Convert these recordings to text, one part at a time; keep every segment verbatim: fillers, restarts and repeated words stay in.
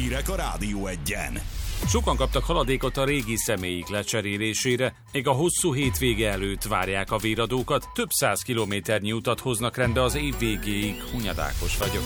Hírek a Rádió Egyen. Sokan kaptak haladékot a régi személyik lecserélésére, még a hosszú hétvége előtt várják a véradókat, több száz kilométernyi utat hoznak rendbe az év végéig, Hunyad vagyok.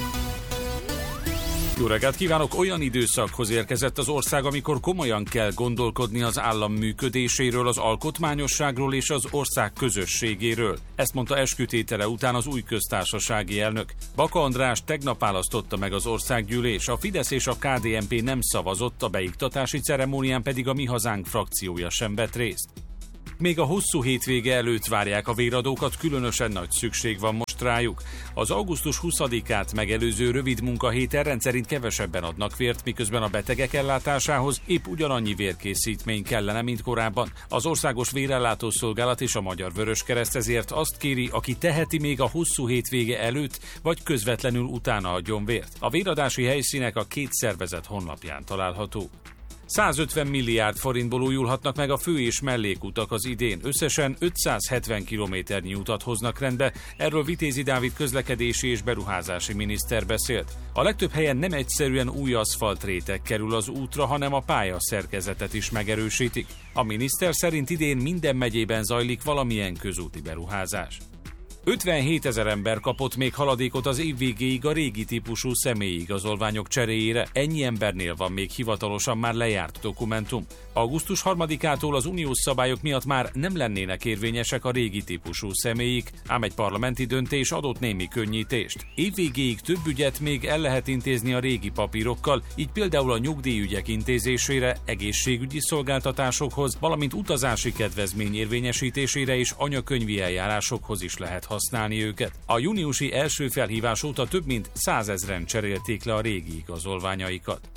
Jó reggelt kívánok! Olyan időszakhoz érkezett az ország, amikor komolyan kell gondolkodni az állam működéséről, az alkotmányosságról és az ország közösségéről. Ezt mondta eskütétele után az új köztársasági elnök. Baka András tegnap választotta meg az országgyűlés, a Fidesz és a ká dé en pé nem szavazott, a beiktatási ceremónián pedig a Mi Hazánk frakciója sem vett részt. Még a hosszú hétvége előtt várják a véradókat, különösen nagy szükség van most rájuk. Az augusztus huszadikát megelőző rövid munkahéten rendszerint kevesebben adnak vért, miközben a betegek ellátásához épp ugyanannyi vérkészítmény kellene, mint korábban. Az Országos Vérellátó Szolgálat és a Magyar Vöröskereszt ezért azt kéri, aki teheti, még a hosszú hétvége előtt vagy közvetlenül utána adjon vért. A véradási helyszínek a két szervezet honlapján található. százötven milliárd forintból újulhatnak meg a fő- és mellékutak az idén. Összesen ötszázhetven kilométernyi utat hoznak rendbe, erről Vitézi Dávid közlekedési és beruházási miniszter beszélt. A legtöbb helyen nem egyszerűen új aszfaltréteg kerül az útra, hanem a pályaszerkezetet is megerősítik. A miniszter szerint idén minden megyében zajlik valamilyen közúti beruházás. ötvenhétezer ember kapott még haladékot az év végéig a régi típusú személyigazolványok cseréjére, ennyi embernél van még hivatalosan már lejárt dokumentum. augusztus harmadikától az uniós szabályok miatt már nem lennének érvényesek a régi típusú személyik, ám egy parlamenti döntés adott némi könnyítést. Év végéig több ügyet még el lehet intézni a régi papírokkal, így például a nyugdíjügyek intézésére, egészségügyi szolgáltatásokhoz, valamint utazási kedvezmény érvényesítésére és anyakönyvi eljárásokhoz is lehet használni őket. A júniusi első felhívás óta több mint százezren cserélték le a régi igazolványaikat.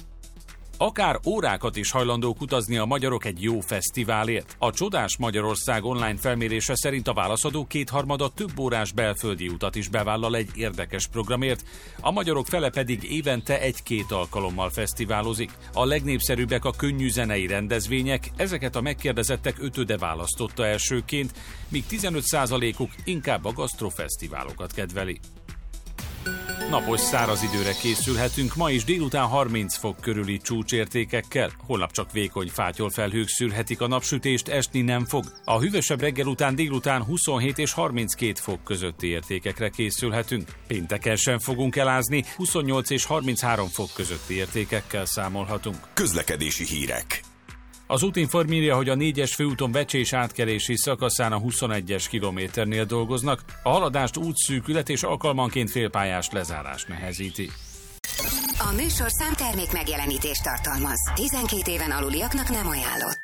Akár órákat is hajlandók utazni a magyarok egy jó fesztiválért. A Csodás Magyarország online felmérése szerint a válaszadók kétharmada több órás belföldi utat is bevállal egy érdekes programért, a magyarok fele pedig évente egy-két alkalommal fesztiválozik. A legnépszerűbbek a könnyű zenei rendezvények, ezeket a megkérdezettek ötöde választotta elsőként, míg tizenöt százalékuk inkább a gasztrofesztiválokat kedveli. Napos száraz időre készülhetünk, ma is délután harminc fok körüli csúcsértékekkel, holnap csak vékony fátyolfelhők szűrhetik a napsütést, esni nem fog. A hűvösebb reggel után délután huszonhét és harminckét fok közötti értékekre készülhetünk. Pénteken sem fogunk elázni, huszonnyolc és harminchárom fok közötti értékekkel számolhatunk. Közlekedési hírek. Az Útinform írja, hogy a négyes főúton Vecsés átkelési szakaszán a huszonegyes kilométernél dolgoznak, a haladást útszűkület és alkalmanként félpályás lezárás nehezíti. A műsor számtermék megjelenítést tartalmaz. tizenkét éven aluliaknak nem ajánlott.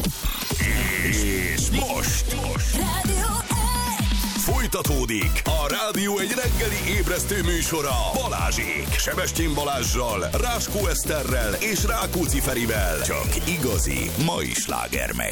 És most, most. Rádió Folytatódik a Rádió egy reggeli ébresztő műsora Balázsék, Sebestyén Balázssal, Ráskó Eszterrel és Rákóczi Ferivel. Csak igazi mai slágermegy.